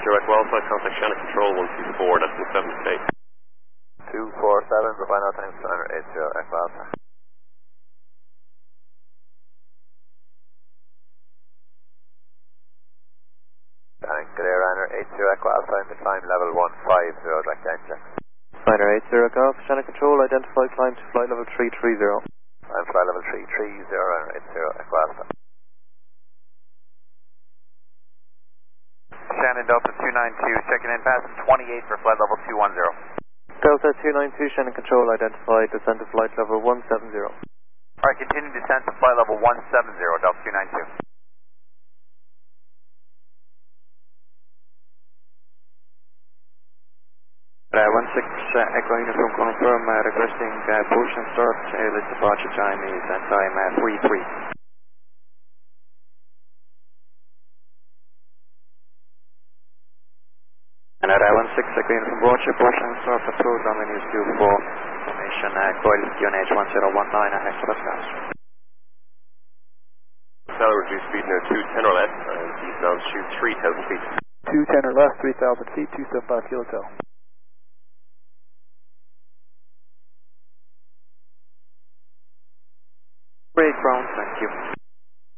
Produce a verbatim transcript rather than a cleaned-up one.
zero Equalify, contact Shannon Control one two four, that's in seven K. two four seven, the final time, Center eight zero Equalify. Shannon, clear runner eight zero Equalify, the climb level one five zero, direct engine. Liner eight zero Golf, Shannon Control, identify climb to flight level three three zero. Climb flight level three three zero, runner eight zero Equalify. Shannon Delta two nine two, checking in passing twenty-eight for flight level two one zero. Delta two nine two, Shannon Control, identify descent to flight level one seven zero. Alright, continue descent to flight level one seven zero, Delta two nine two. Uh, one six uh, Echo Uniform confirm, uh, requesting uh, push and start, uh, the departure time is at time uh, three three. And at uh, one six Echo Uniform Roger, push and start approach, runway news two four, formation uh, coil Q N H one zero one nine, uh, express Accelerate reduce speed near two ten or less, and eastbound shoot three thousand feet. two ten or less, three thousand feet, two seven five kilotel. Great ground, thank you.